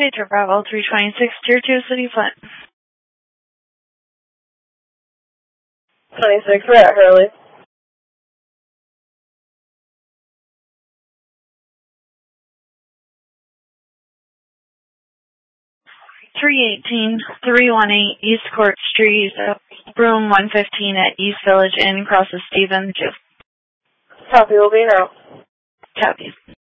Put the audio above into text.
Pedro Bravo 326, Tier 2, City Flint. 26, we're at Hurley. .318, 318 East Court Street, room 115 at East Village Inn, crosses Stevens. Copy, will be now. Copy.